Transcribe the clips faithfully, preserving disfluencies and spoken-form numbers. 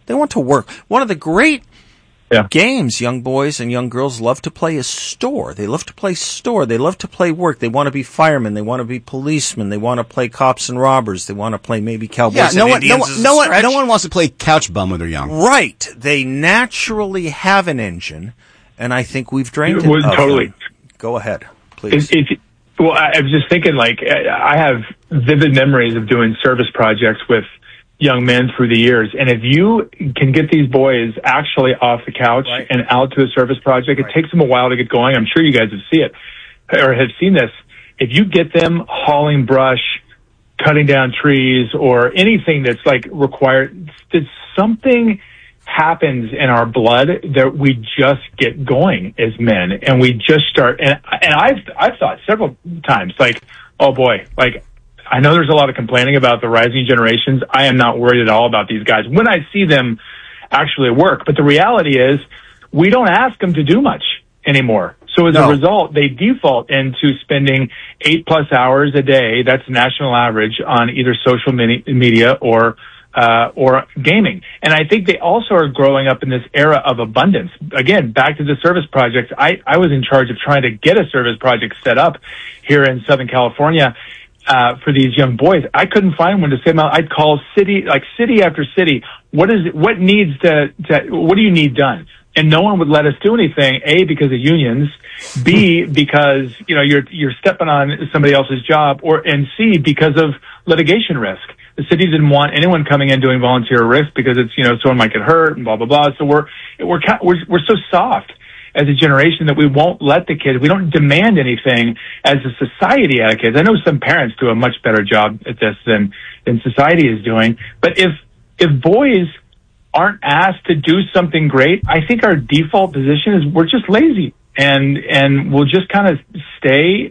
They want to work. One of the great yeah. games young boys and young girls love to play is store. They love to play store. They love to play work. They want to be firemen. They want to be policemen. They want to play cops and robbers. They want to play maybe cowboys yeah, no and one, Indians. No one, no one, no one wants to play couch bum when they're young. Right. They naturally have an engine, and I think we've drained it. Well, totally. Them. Go ahead, please. If, if, well, I was just thinking, like, I have vivid memories of doing service projects with young men through the years. And if you can get these boys actually off the couch right. and out to a service project, right. it takes them a while to get going. I'm sure you guys have seen it or have seen this. If you get them hauling brush, cutting down trees, or anything that's like required, that something happens in our blood that we just get going as men, and we just start. And and I've I've thought several times, like, oh boy, like, I know there's a lot of complaining about the rising generations. I am not worried at all about these guys when I see them actually work. But the reality is we don't ask them to do much anymore. So as no. a result, they default into spending eight plus hours a day. That's the national average on either social media or uh, or gaming. And I think they also are growing up in this era of abundance. Again, back to the service projects. I, I was in charge of trying to get a service project set up here in Southern California. Uh, for these young boys, I couldn't find one to say. I'd call city, like city after city. What is it? What needs to, to? What do you need done? And no one would let us do anything. A, because of unions. B, because you know you're you're stepping on somebody else's job. Or and C, because of litigation risk. The city didn't want anyone coming in doing volunteer risk because it's you know someone might get hurt and blah blah blah. So we're we're we're we're so soft as a generation that we won't let the kids, we don't demand anything as a society out of kids. I know some parents do a much better job at this than, than society is doing. But if, if boys aren't asked to do something great, I think our default position is we're just lazy and, and we'll just kind of stay,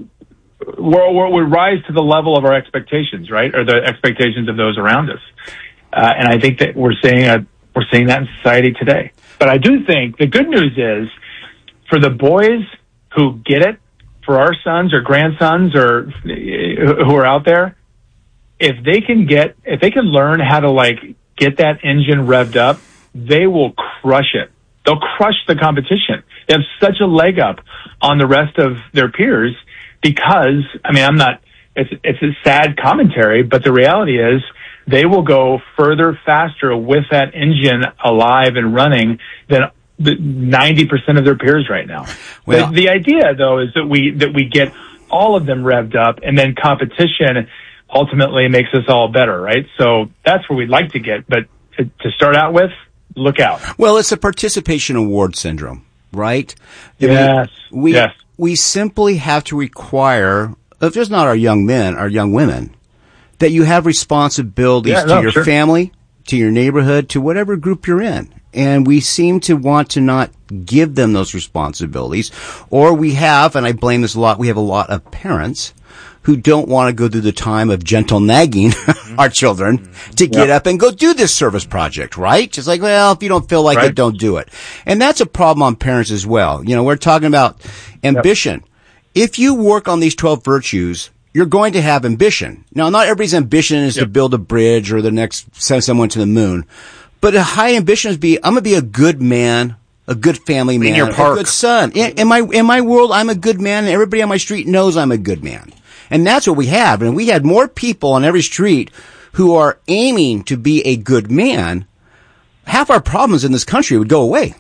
we'll, we'll rise to the level of our expectations, right? Or the expectations of those around us. Uh, and I think that we're seeing a, we're seeing that in society today. But I do think the good news is for the boys who get it, for our sons or grandsons or who are out there, if they can get, if they can learn how to like get that engine revved up, they will crush it. They'll crush the competition. They have such a leg up on the rest of their peers because, I mean, I'm not, it's, it's a sad commentary, but the reality is, they will go further, faster with that engine alive and running than the ninety percent of their peers right now. Well, the, the idea, though, is that we that we get all of them revved up, and then competition ultimately makes us all better, right? So that's where we'd like to get. But to, to start out with, look out. Well, it's a participation award syndrome, right? Yes. We, yes. We simply have to require, if just not our young men, our young women, that you have responsibilities yeah, to no, your sure. family, to your neighborhood, to whatever group you're in. And we seem to want to not give them those responsibilities. Or we have, and I blame this a lot, we have a lot of parents who don't want to go through the time of gentle nagging mm-hmm. our children mm-hmm. to get yep. up and go do this service project, right? Just like, well, if you don't feel like right. it, don't do it. And that's a problem on parents as well. You know, we're talking about ambition. Yep. If you work on these twelve virtues, you're going to have ambition. Now, not everybody's ambition is yep. to build a bridge or the next send someone to the moon. But a high ambition is be, I'm going to be a good man, a good family man, your park. a good son. In, in my, in my world, I'm a good man, and everybody on my street knows I'm a good man. And that's what we have. And we had more people on every street who are aiming to be a good man. Half our problems in this country would go away.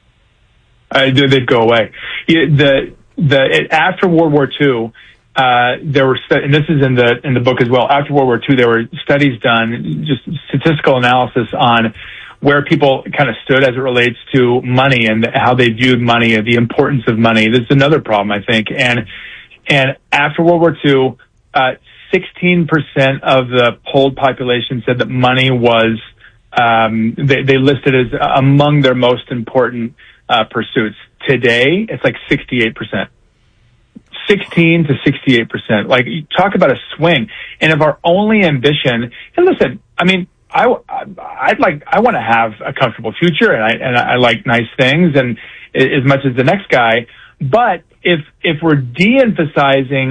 I do. They'd go away. Yeah, the, the, after World War Two, Uh, there were, stu- and this is in the, in the book as well. After World War Two, there were studies done, just statistical analysis on where people kind of stood as it relates to money and how they viewed money and the importance of money. This is another problem, I think. And, and after World War Two, uh, sixteen percent of the polled population said that money was, um, they, they listed as among their most important, uh, pursuits. Today, it's like sixty-eight percent. sixteen to sixty-eight percent. Like, you talk about a swing. And if our only ambition, and listen, I mean, I, I'd like, I want to have a comfortable future and I, and I like nice things and as much as the next guy. But if, if we're de-emphasizing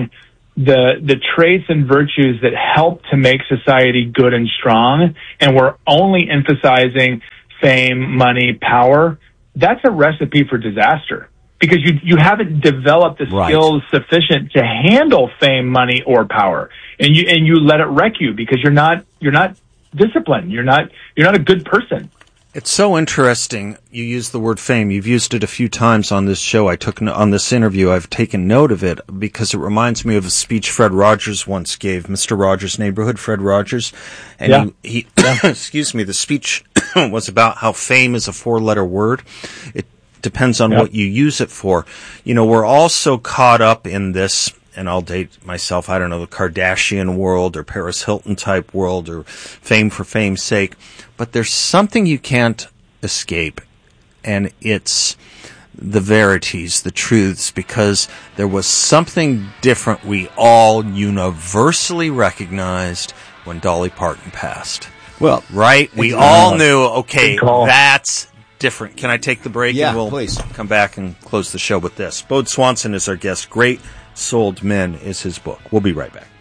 the the traits and virtues that help to make society good and strong, and we're only emphasizing fame, money, power, that's a recipe for disaster. Because you you haven't developed the Right. skills sufficient to handle fame, money, or power, and you and you let it wreck you because you're not you're not disciplined. You're not you're not a good person. It's so interesting. You use the word fame. You've used it a few times on this show. I took no- on this interview. I've taken note of it because it reminds me of a speech Fred Rogers once gave. Mister Rogers' Neighborhood, Fred Rogers, and Yeah. he, he excuse me. The speech was about how fame is a four-letter word. It depends on Yep. what you use it for. You know, we're all so caught up in this, and I'll date myself, I don't know, the Kardashian world or Paris Hilton type world or fame for fame's sake. But there's something you can't escape, and it's the verities, the truths, because there was something different we all universally recognized when Dolly Parton passed. Well, Right? We Exactly. all knew, okay, Good call. that's different. Can I take the break? Yeah, and we'll please. come back and close the show with this. Bode Swanson is our guest. Great Souled Men is his book. We'll be right back.